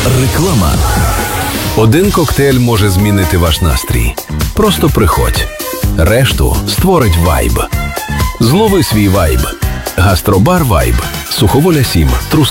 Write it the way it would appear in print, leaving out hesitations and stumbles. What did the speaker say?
Реклама. Один коктейль може змінити ваш настрій. Просто приходь. Решту створить вайб. Злови свій вайб. Гастробар Вайб. Суховоля 7. Трускавець.